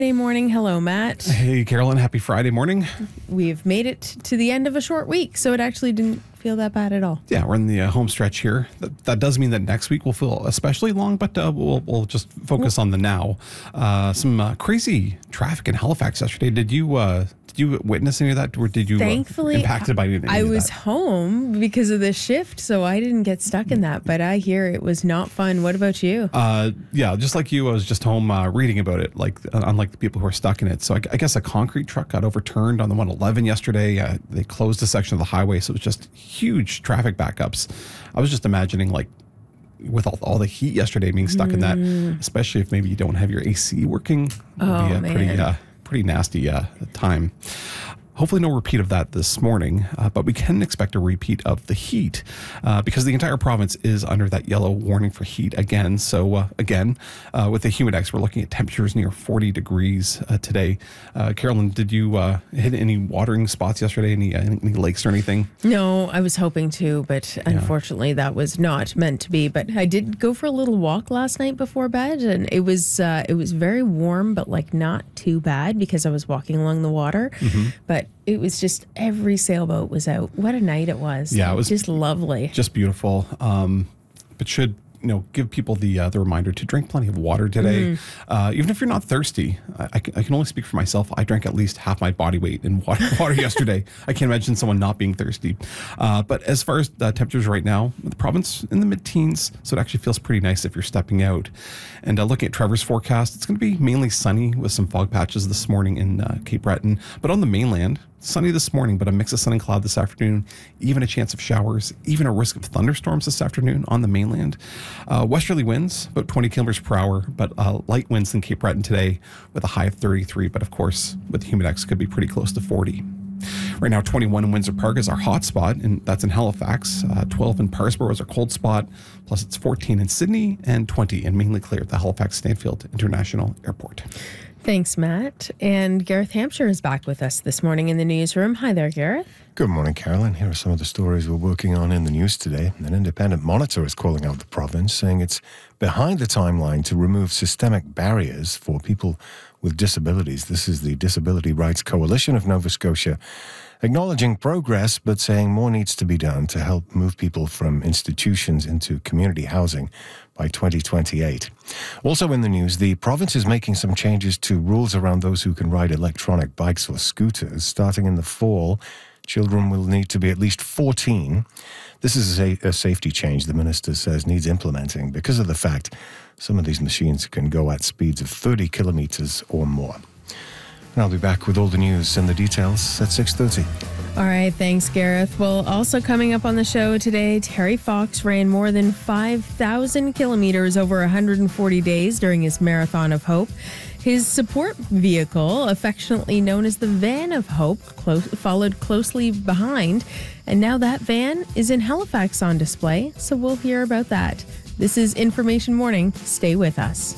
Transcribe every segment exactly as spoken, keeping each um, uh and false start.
Friday morning. Hello, Matt. Hey, Carolyn. Happy Friday morning. We've made it to the end of a short week, so it actually didn't feel that bad at all. Yeah, we're in the uh, home stretch here. That, that does mean that next week will feel especially long, but uh, we'll, we'll just focus on the now. Uh, some uh, crazy traffic in Halifax yesterday. Did you uh, did you witness any of that, or did you Thankfully, uh, impacted by any I of was that? home because of the shift, so I didn't get stuck in that. But I hear it was not fun. What about you? Uh, yeah, just like you, I was just home uh, reading about it, like uh, unlike the people who are stuck in it. So I, I guess a concrete truck got overturned on the one eleven yesterday. Uh, they closed a section of the highway, so it was just huge traffic backups. I was just imagining, like, with all, all the heat yesterday, being stuck mm. in that, especially if maybe you don't have your A C working, it would oh, be a man. pretty, uh, pretty nasty uh, time. Hopefully no repeat of that this morning, uh, but we can expect a repeat of the heat uh, because the entire province is under that yellow warning for heat again. So uh, again, uh, with the Humidex, we're looking at temperatures near forty degrees uh, today. Uh, Carolyn, did you uh, hit any watering spots yesterday? Any, uh, any lakes or anything? No, I was hoping to, but unfortunately yeah. that was not meant to be. But I did go for a little walk last night before bed, and it was uh, it was very warm, but like not too bad because I was walking along the water. Mm-hmm. But it was just every sailboat was out. What a night it was. Yeah, it was just lovely. Just beautiful. Um, but should, you know, give people the uh, the reminder to drink plenty of water today. Mm. Uh, even if you're not thirsty, I, I, can, I can only speak for myself. I drank at least half my body weight in water, water yesterday. I can't imagine someone not being thirsty. Uh, but as far as uh, temperatures right now, the province in the mid-teens, so it actually feels pretty nice if you're stepping out. And uh, looking at Trevor's forecast, it's going to be mainly sunny with some fog patches this morning in uh, Cape Breton. But on the mainland, sunny this morning, but a mix of sun and cloud this afternoon, even a chance of showers, even a risk of thunderstorms this afternoon on the mainland. Uh, westerly winds, about twenty kilometers per hour, but uh, light winds in Cape Breton today with a high of thirty-three. But of course, with the Humidex, could be pretty close to forty. Right now, twenty-one in Windsor Park is our hot spot, and that's in Halifax. Uh, twelve in Parsborough is our cold spot, plus it's fourteen in Sydney and twenty in Mainly Clear at the Halifax Stanfield International Airport. Thanks, Matt. And Gareth Hampshire is back with us this morning in the newsroom. Hi there, Gareth. Good morning, Carolyn. Here are some of the stories we're working on in the news today. An independent monitor is calling out the province, saying it's behind the timeline to remove systemic barriers for people with disabilities. This is the Disability Rights Coalition of Nova Scotia, acknowledging progress, but saying more needs to be done to help move people from institutions into community housing by twenty twenty-eight. Also in the news, the province is making some changes to rules around those who can ride electronic bikes or scooters. Starting in the fall, children will need to be at least fourteen. This is a, a safety change the minister says needs implementing because of the fact some of these machines can go at speeds of thirty kilometers or more. And I'll be back with all the news and the details at six thirty. All right, thanks, Gareth. Well, also coming up on the show today, Terry Fox ran more than five thousand kilometers over one hundred forty days during his Marathon of Hope. His support vehicle, affectionately known as the Van of Hope, close, followed closely behind. And now that van is in Halifax on display, so we'll hear about that. This is Information Morning. Stay with us.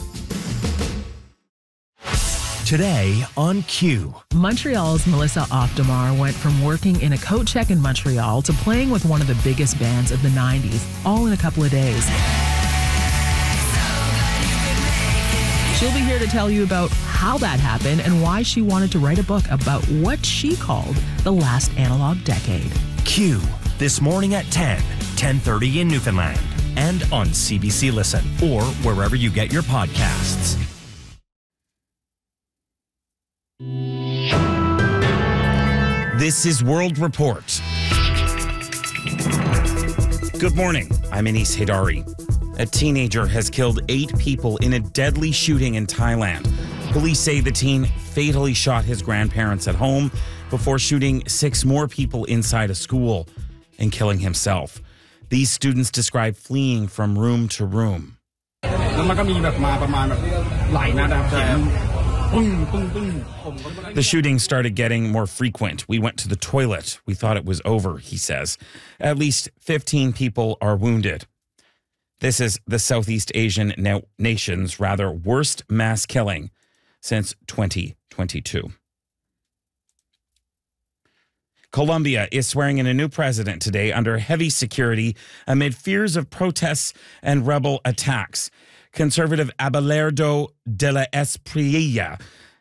Today on Q. Montreal's Melissa Optomar went from working in a coat check in Montreal to playing with one of the biggest bands of the nineties, all in a couple of days. She'll be here to tell you about how that happened and why she wanted to write a book about what she called the last analog decade. Q, this morning at ten, ten thirty in Newfoundland, and on C B C Listen, or wherever you get your podcasts. This is World Report. Good morning. I'm Anis Haidari. A teenager has killed eight people in a deadly shooting in Thailand. Police say the teen fatally shot his grandparents at home before shooting six more people inside a school and killing himself. These students describe fleeing from room to room. The shooting started getting more frequent. We went to the toilet. We thought it was over, he says. At least fifteen people are wounded. This is the Southeast Asian na- nation's rather worst mass killing since twenty twenty-two. Colombia is swearing in a new president today under heavy security amid fears of protests and rebel attacks. Conservative Abelardo de la Espriella